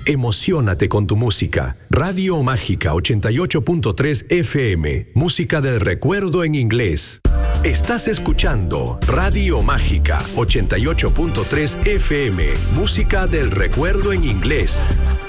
Emociónate con tu música. Radio Mágica 88.3 FM. Música del recuerdo en inglés. Estás escuchando Radio Mágica 88.3 FM. Música del recuerdo en inglés.